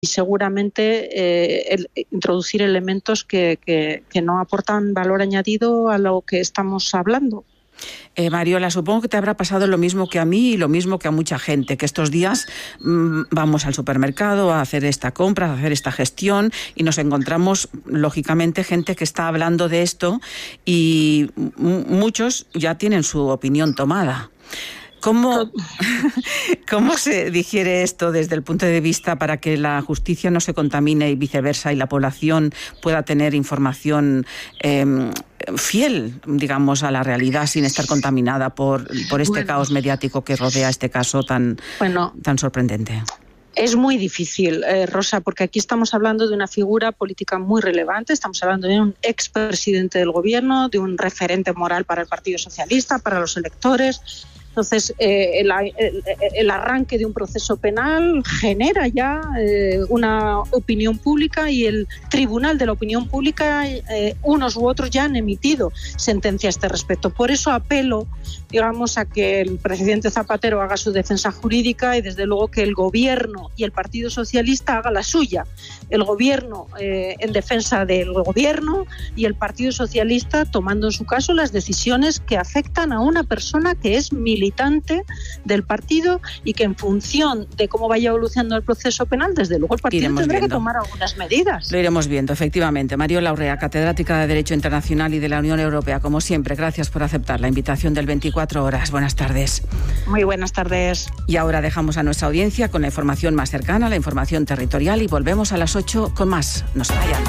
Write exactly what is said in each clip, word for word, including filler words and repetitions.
y seguramente eh, el, introducir elementos que, que, que no aportan valor añadido a lo que estamos hablando. Eh, Mariola, supongo que te habrá pasado lo mismo que a mí y lo mismo que a mucha gente, que estos días mmm, vamos al supermercado a hacer esta compra, a hacer esta gestión y nos encontramos, lógicamente, gente que está hablando de esto y m- muchos ya tienen su opinión tomada. ¿Cómo, ¿Cómo se digiere esto desde el punto de vista para que la justicia no se contamine y viceversa y la población pueda tener información eh, fiel, digamos, a la realidad sin estar contaminada por, por este bueno. caos mediático que rodea este caso tan, bueno. tan sorprendente? Es muy difícil, eh, Rosa, porque aquí estamos hablando de una figura política muy relevante, estamos hablando de un expresidente del gobierno, de un referente moral para el Partido Socialista, para los electores. Entonces, eh, el, el, el arranque de un proceso penal genera ya eh, una opinión pública y el tribunal de la opinión pública, eh, unos u otros ya han emitido sentencia a este respecto. Por eso apelo, digamos, a que el presidente Zapatero haga su defensa jurídica y, desde luego, que el Gobierno y el Partido Socialista haga la suya. El Gobierno eh, en defensa del Gobierno y el Partido Socialista tomando en su caso las decisiones que afectan a una persona que es militante del partido y que, en función de cómo vaya evolucionando el proceso penal, desde luego el partido iremos tendrá viendo. que tomar algunas medidas. Lo iremos viendo, efectivamente. Mariola Urrea, catedrática de Derecho Internacional y de la Unión Europea, como siempre, gracias por aceptar la invitación del veinticuatro horas. Buenas tardes. Muy buenas tardes. Y ahora dejamos a nuestra audiencia con la información más cercana, la información territorial, y volvemos a las ocho con más. No se vayan.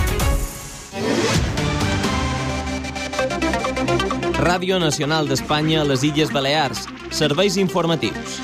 Ràdio Nacional d'Espanya a les Illes Balears. Serveis informatius.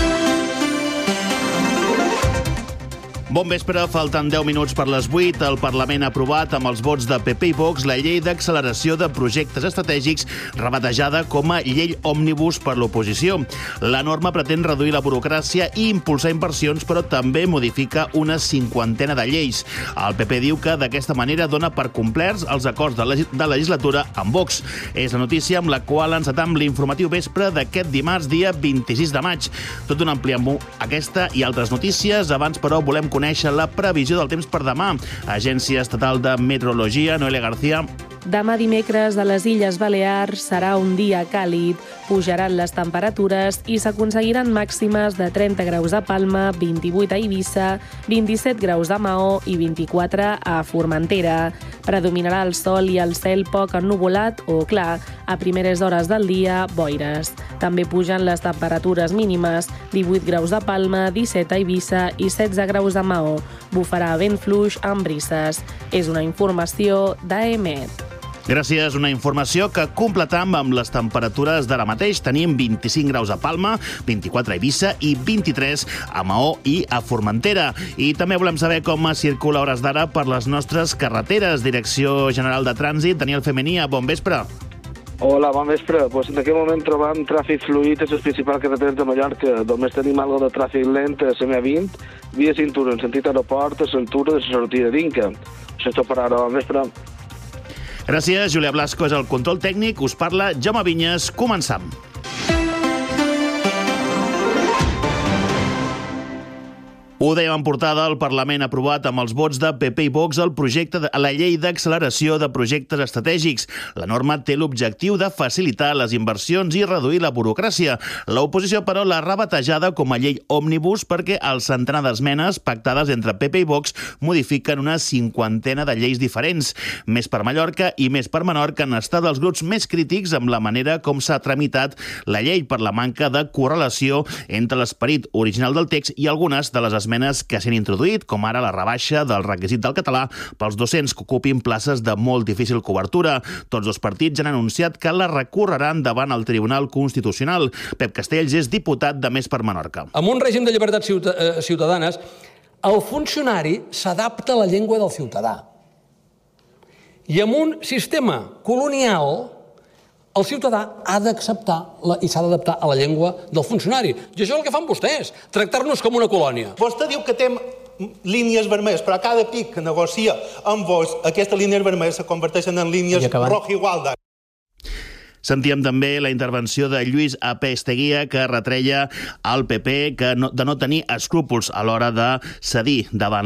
Bon vespre, falten deu minuts per les vuit. El Parlament ha aprovat amb els vots de P P i Vox la llei d'acceleració de projectes estratègics, rebatejada com a llei òmnibus per l'oposició. La norma pretén reduir la burocràcia i impulsar inversions, però també modifica una cinquantena de lleis. El P P diu que d'aquesta manera dona per complerts els acords de, legis- de legislatura amb Vox. És la notícia amb la qual encetam l'informatiu vespre d'aquest dimarts, dia vint-i-sis de maig. Tot un ampliant aquesta i altres notícies. Abans, però, volem conèixer la previsió del temps per demà. Agència Estatal de Meteorologia, Noelia García. Demà dimecres a les Illes Balears serà un dia càlid, pujaran les temperatures i s'aconseguiran màximes de trenta graus a Palma, vint-i-vuit a Eivissa, vint-i-set graus a Maó i vint-i-quatre a Formentera. Predominarà el sol i el cel poc ennuvolat o clar, a primeres hores del dia, boires. També pugen les temperatures mínimes, divuit graus a Palma, disset a Eivissa i setze graus a Maó. Bufarà vent fluix amb brises. És una informació d'A E M E T. Gràcies, una informació que completam amb les temperatures d'ara mateix. Tenim vint-i-cinc graus a Palma, vint-i-quatre a Eivissa i vint-i-tres a Maó i a Formentera. I també volem saber com es circula a hores d'ara per les nostres carreteres. Direcció General de Trànsit, Daniel Femenia, bon vespre. Hola, bon vespre. Pues en aquest moment trobam tràfic fluid a les principals carreteres de Mallorca. Només tenim algo de tràfic lent a la C M vint, via cintura en sentit aeroport, a l'altura de la sortida d'Inca. Això és tot per ara. Bon vespre. Gràcies, Júlia Blasco és el control tècnic. Us parla Jaume Vinyes. Començam. Ho dèiem en portada, el Parlament ha aprovat amb els vots de P P i Vox el projecte de la llei d'acceleració de projectes estratègics. La norma té l'objectiu de facilitar les inversions i reduir la burocràcia. L'oposició, però, l'ha rebatejada com a llei òmnibus perquè el centenar d'esmenes pactades entre P P i Vox modifiquen una cinquantena de lleis diferents. Més per Mallorca i més per Menorca han estat els grups més crítics amb la manera com s'ha tramitat la llei per la manca de correlació entre l'esperit original del text i algunes de les esmenes esmenes que s'han introduït, com ara la rebaixa del requisit del català pels docents que ocupin places de molt difícil cobertura. Tots dos partits han anunciat que la recorreran davant el Tribunal Constitucional. Pep Castells és diputat de Més per Menorca. Amb un règim de llibertats ciutadanes, el funcionari s'adapta a la llengua del ciutadà. I amb un sistema colonial, el ciutadà ha d'acceptar i s'ha d'adaptar a la llengua del funcionari. I això és el que fan vostès, tractar-nos com una colònia. Vostè diu que té línies vermelles, però cada pic que negocia amb vos, aquestes línies vermelles se converteixen en línies roja igualda. Sentíem també la intervenció de Lluís Apesteguía, que retreia al P P que no, de no tenir escrúpols a l'hora de cedir davant